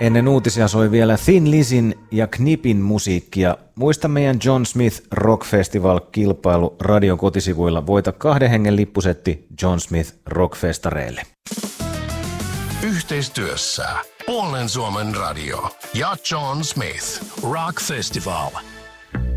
Ennen uutisia soi vielä Thin Lizzyn ja Knipin musiikkia. Muista meidän John Smith Rock Festival-kilpailu radion kotisivuilla. Voita 2 hengen lippusetti John Smith Rockfestareille. Yhteistyössä Puolen Suomen radio ja John Smith Rock Festival.